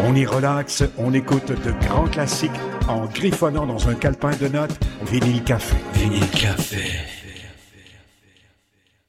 On y relaxe, on écoute de grands classiques en griffonnant dans un calepin de notes. Vinyle Café. Vinyle Café.